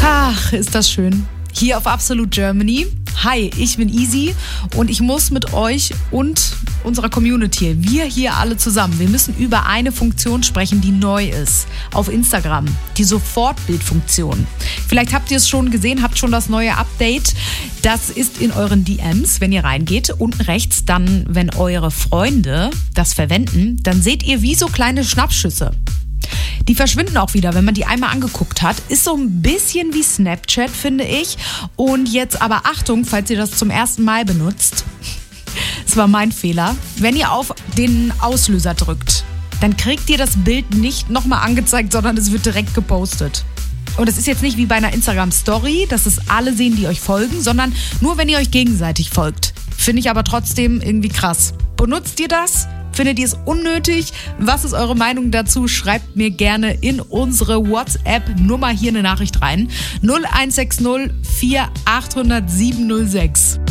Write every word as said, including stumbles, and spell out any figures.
Ach, ist das schön. Hier auf Absolute Germany. Hi, ich bin Easy und ich muss mit euch und unserer Community, wir hier alle zusammen, wir müssen über eine Funktion sprechen, die neu ist auf Instagram, die Sofortbildfunktion. Vielleicht habt ihr es schon gesehen, habt schon das neue Update. Das ist in euren D Ms, wenn ihr reingeht, unten rechts. Dann, wenn eure Freunde das verwenden, dann seht ihr wie so kleine Schnappschüsse. Die verschwinden auch wieder, wenn man die einmal angeguckt hat. Ist so ein bisschen wie Snapchat, finde ich. Und jetzt aber Achtung, falls ihr das zum ersten Mal benutzt. Das war mein Fehler. Wenn ihr auf den Auslöser drückt, dann kriegt ihr das Bild nicht nochmal angezeigt, sondern es wird direkt gepostet. Und es ist jetzt nicht wie bei einer Instagram-Story, dass es alle sehen, die euch folgen, sondern nur, wenn ihr euch gegenseitig folgt. Finde ich aber trotzdem irgendwie krass. Benutzt ihr das? Findet ihr es unnötig? Was ist eure Meinung dazu? Schreibt mir gerne in unsere WhatsApp-Nummer hier eine Nachricht rein. null eins sechs null vier acht null null sieben null sechs.